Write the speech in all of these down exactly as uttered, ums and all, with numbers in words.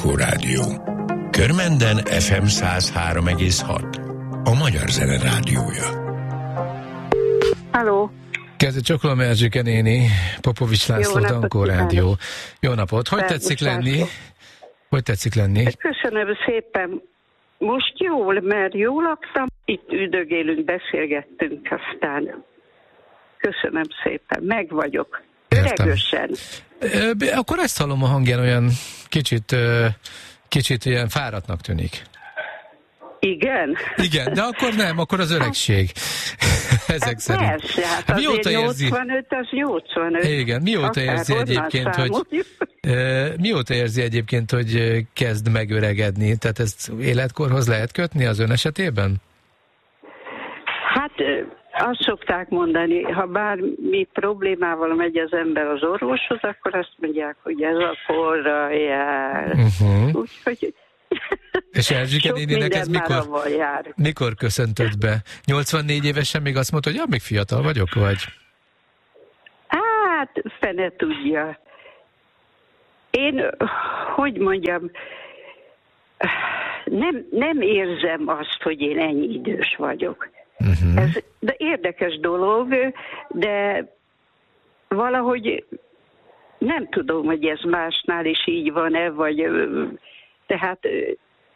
Dankó Rádió. Körmenden ef em száz három egész hat. A Magyar Zene Rádiója. Halló. Kezdő Csokolom Erzsike néni, Popovics László, Dankó Rádió. Jó napot! Hogy Szervusz, tetszik lenni? László. Hogy tetszik lenni? Köszönöm szépen. Most jól, mert jól laktam, itt üldögélünk, beszélgettünk, aztán köszönöm szépen, meg vagyok. Öregösen. Ö, Akkor ezt hallom a hangján, olyan kicsit, ö, kicsit ilyen fáradtnak tűnik. Igen? Igen, de akkor nem, akkor az öregség. Ezek Hát szerint. persze, hát Hát azért mióta érzi? nyolcvanöt, az nyolcvanöt. Igen, mióta Akár érzi honnan egyébként, hogy számoljuk? ö, mióta érzi egyébként, hogy ö, kezd megöregedni? Tehát ezt életkorhoz lehet kötni az ön esetében? Hát ö, azt szokták mondani, ha bármi problémával megy az ember az orvoshoz, akkor azt mondják, hogy ez a korra jár. Uh-huh. Úgyhogy És Erzsike sok néninek ez minden már mikor, avval jár. mikor köszöntött be? nyolcvannégy évesen még azt mondta, hogy ja, még fiatal vagyok, vagy? Hát, fene tudja. Én, hogy mondjam, nem, nem érzem azt, hogy én ennyi idős vagyok. Uh-huh. Ez de érdekes dolog, de valahogy nem tudom, hogy ez másnál is így van-e, vagy ö, tehát ö,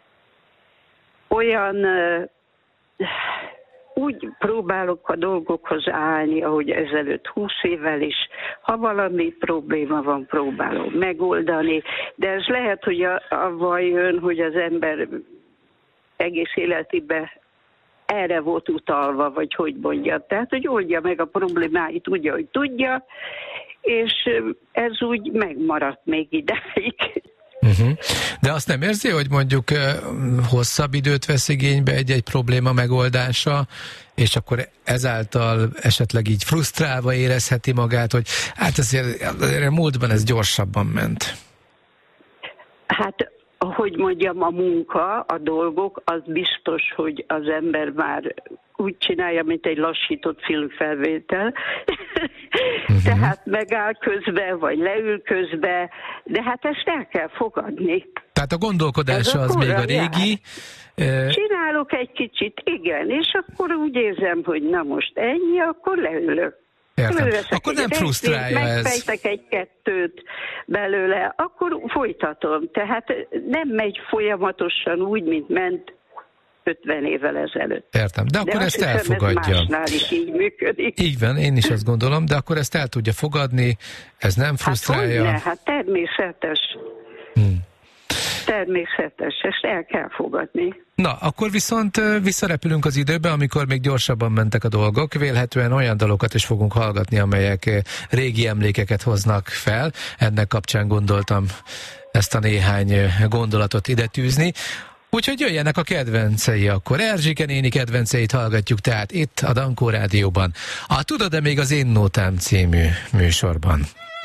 olyan ö, úgy próbálok a dolgokhoz állni, ahogy ezelőtt húsz évvel is. Ha valami probléma van, próbálom megoldani, de ez lehet, hogy a, avval jön, hogy az ember egész életében erre volt utalva, vagy hogy mondja. Tehát, hogy oldja meg a problémáit úgy, ahogy tudja, és ez úgy megmaradt még idáig. Uh-huh. De azt nem érzi, hogy mondjuk uh, hosszabb időt vesz igénybe egy-egy probléma megoldása, és akkor ezáltal esetleg így frusztrálva érezheti magát, hogy hát azért, azért a múltban ez gyorsabban ment. Hát, ahogy mondjam, a munka, a dolgok, az biztos, hogy az ember már úgy csinálja, mint egy lassított filmfelvétel. Uh-huh. Tehát megáll közben, vagy leül közben, de hát ezt el kell fogadni. Tehát a gondolkodása az még a régi. Jár. Csinálok egy kicsit, igen, és akkor úgy érzem, hogy na most ennyi, akkor leülök. Értem. Akkor nem frusztrálja ez. Megfejtek egy-kettőt belőle, akkor folytatom. Tehát nem megy folyamatosan úgy, mint ment ötven évvel ezelőtt. Értem, de akkor de ezt hiszem, elfogadja. Ez másnál is így működik. Így van, én is azt gondolom, de akkor ezt el tudja fogadni, ez nem frusztrálja. Hát, hát természetes. Hmm. Természetes, ezt el kell fogadni. Na, akkor viszont visszarepülünk az időbe, amikor még gyorsabban mentek a dolgok. Vélhetően olyan dalokat is fogunk hallgatni, amelyek régi emlékeket hoznak fel. Ennek kapcsán gondoltam ezt a néhány gondolatot ide tűzni. Úgyhogy jöjjenek a kedvencei akkor. Erzsike néni kedvenceit hallgatjuk tehát itt a Dankó Rádióban. A Tudod-e még az én nótám című műsorban.